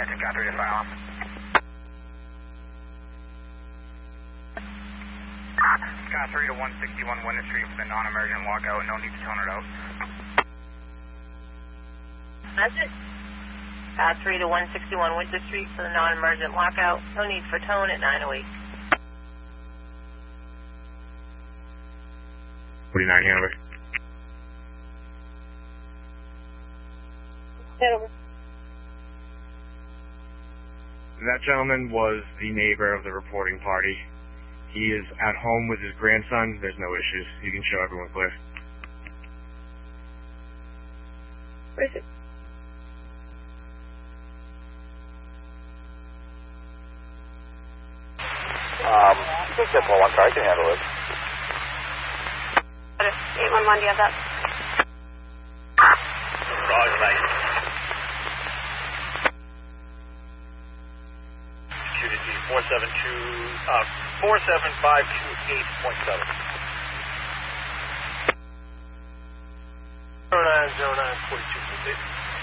Attention, Cat 3 to fire alarm. Cat 3 to 161 Winter Street for the non-emergent lockout. No need to tone it out. Message. Cat 3 to 161 Winter Street for the non-emergent lockout. No need for tone at 908. 49 Hanover. Hanover. That gentleman was the neighbor of the reporting party. He is at home with his grandson. There's no issues. You can show everyone clear. Where is it? I think that's one car. I can handle it. 811, do you have that? Roger, mate. QDC 47528.7. 090942, please.